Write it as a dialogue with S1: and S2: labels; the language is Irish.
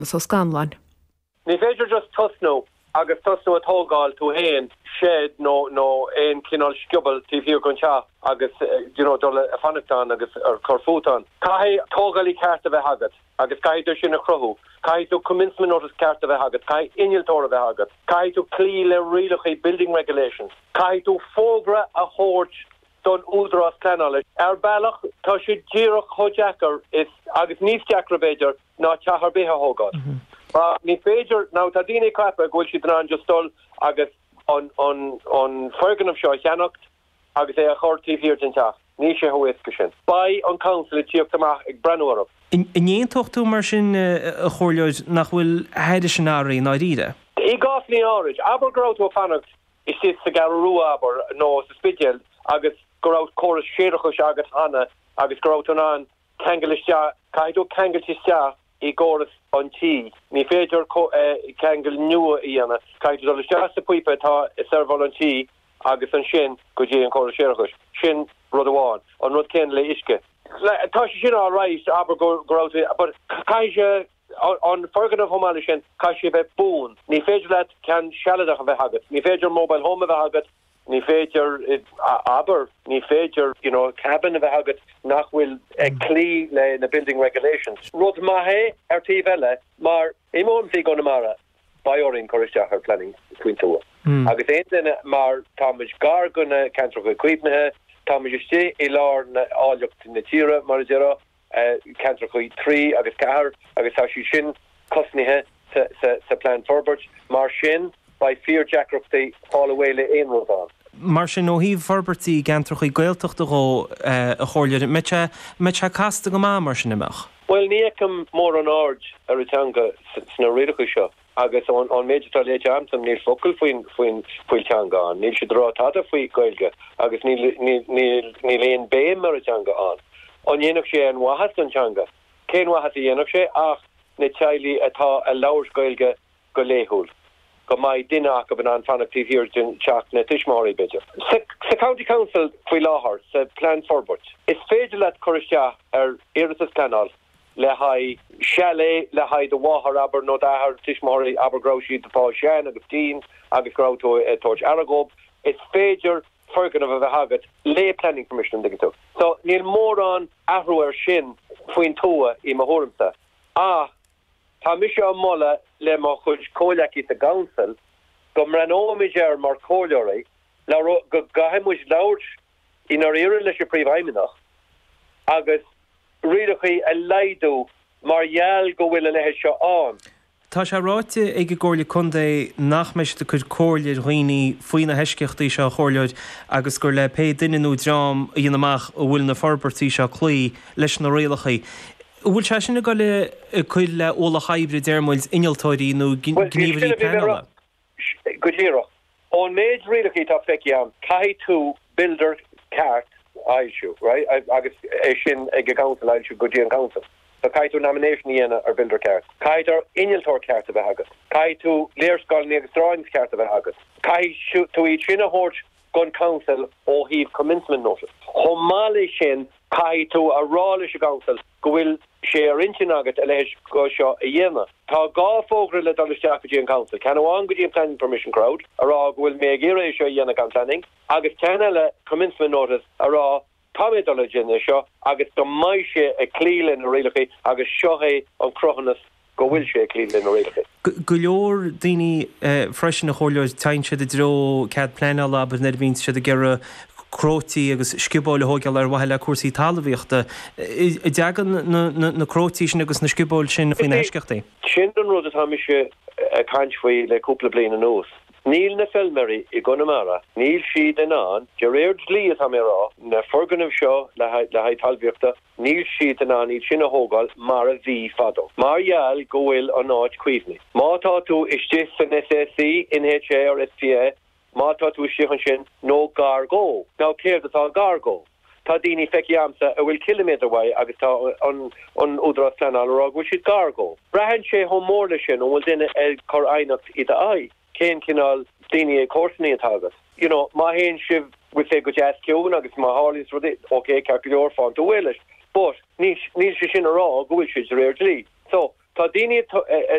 S1: So scanlan.
S2: Ní féidir just tusnú agus tusnú a tógáil tú héin shed no ein cinál sciubal tí fiú gon cha agus dole a fanachtan agus ar corfútan. Cai tógáilí ceart a bheith hagat agus cai do sin a chruthú. Cai tú commencement notice ceart a bheith hagat. Cai iniltóir a bheith hagat. Cai tú clí le rialach building regulations. Cai tú fógra a hort don údras canal. Bailach tá sé ddíireach chojackar is agus níos deacra beidir ná teachar béthe hógad. Ní féidir ná tá daoine cappa ghfuil si an justol agus an fergan of seo cheannacht agus é a chortíí hir den teach. Ní sé hoisca sin. Ba an council i tíocht amach ag brenuarm.
S3: Inéon tochtú mar sin a chóirleid nach bhfuil heidir sin áirí ná ríide?
S2: I gáth ní áid, Abergrowth ó fannacht is si sa gar ruábar nó sa spidial agus goráut choras séirechus agus anna agus goráut an kengeliste caiidú kengeltiste I góras an tí. Ní féidir kengel nua íana caiidú dul iste sa puipe tá is serval an tí agus an sin go dé an choras séirechus. Sin rud amháin an rud cén le isce. Tá sin á reis aber goráut but caiise an fergan of homáile sin caiise bheith bún. Ní féidir le can sealadach a bheith hagat. Ní féidir mobile home a bheith hagat. Ní féidir aber ní féidir cabin a bheith hagat nach bhfuil clí le na building regulations. Rud maithe tí bheile mar imónsaí go namara baiorín choristeach ar planning cuintúa. Agus éon duine mar táid gar gona cantrach a cuiipnathe, táid istí I lár na áileocht na tíre mar dera cantrach chuí trí agus cahar agus tá sí sin cosnithe sa plan forbert mar sin by fear jackrupty all away le ein rodán.
S3: Mar sin ó híh forbertí gantroch I gailtocht a chóirleid me casta go má mar sin amach.
S2: Well níacham mór an ard a ritanga sna riidecha seo agus an méidetá léite amtam níl focail faoin teanga an. Níl si drá tada faoi gailge agus níl éon béim mar ritanga an. An dhéanamh sé an wahas an teanga. Cén wahas a dhéanamh sé ach na teilí atá a labhar gailge go léthúil. Go mai dinach go an fanachtíh hir den teach na tuismáirí beidir. Sa County Council faoi láthair sa plan forbert. Is féidir le choristeach ar Iarratas Canal le haid chalet le haid do wahar aber no dahar tuismáirí Abergroushi de Paul Shan agus Dean agus Grauto Torch Aragob. Is féidir fergan of a bheith hagat le planning permission digital. So níl mór an ahrú ar sin faoin tua I mahorimsa. Tá mis an molla le má chuid cóileachí a council go mranóimiidir mar cóileorí le go gahemuis lauch inar éire leis a príomhaimeach agus riidechaí a leidú margheall go bhfuil a lethe seo an.
S3: Tá sé ráite ag gcóirla chundé nach meis de chud cóirleid roioine faoin na heisceachtaí seo chóirleid agus gur le pe duineú dream a dhéanamach ó bhfuil na forbertí seo clí leis na réalachaí. Bhfuil se sinna go le chuil le óla hybrid dermoils inaltóirí nó gníomhí panela?
S2: Go díire. On méid riidechaí tá feici an cai tú builder ceart ailsiú, right? Agus é sin ag a council ailsiú go dtí an council. So cai tú nomination íana ar builder ceart. Cai tú inaltóir ceart a bheith agat. Cai tú léirscoilní agus drawings ceart a bheith agat. Cai tú iad sin a hort gon council ó híh commencement notice. Chomála sin cai tú a rála se council go bhfuil sé ar intin agat a leis go seo a dhéana. Tá gá fógra le dalisteach go dtí an council. Can bháin go dtí an planning permission crowd ará go bhfuil mé géire seo dhéana gan planning agus ceanna le commencement notice ará táid dul dhéine seo agus do mai sé a clílinn a réalachaí agus seohé an crochannas go bhfuil sé a clílinn a réalachaí.
S3: Go leor daoine freisin na chóirleid tain siad a dro cead planál aber ned vín siad a gera crótaí agus sciubáil hógeall ar bhaile cuasaí talmhaíochta. I deagan na crótaí sin agus na sciubáil sin faoin heisceachtaí?
S2: Sin an rud atá mise a caint faoi le cúpla bliana nús. Níl na filmeri I Gunamara, níl siad an an, de réir lí atá mé rá, na fergan of seo le haid talmhaíochta, níl siad an an iad sin a hógáil mar a bhí fadó. Margheall go bhfuil an áit cuimhní. Má tá tú istíos san SSC, NHA or SPA, má tá tú istíos an sin nó gargó. Ná céir atá gargó. Tá daoine feici amsa a bhfuil kilometre wai agus tá an údras planál rá bhfuil siad gargó. Brehan sé chomórla sin ó bhfuil duine chur ainacht iad a ai. Cén cinál daoine cósaní atágas. Má héon sibh bhfuil sé go jazz ciún agus má hálís rud okay, ceart leor fáin tú bhfuilis. But níl sé sin ará go bhfuil siad réir lí. So tá daine